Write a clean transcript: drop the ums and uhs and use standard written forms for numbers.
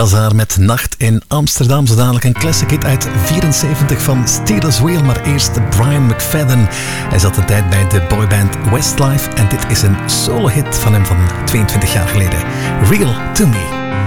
Lazar met Nacht in Amsterdam. Zo dadelijk een classic hit uit 74 van Steelers Wheel. Maar eerst Brian McFadden. Hij zat een tijd bij de boyband Westlife. En dit is een solo hit van hem van 22 jaar geleden. Real to Me.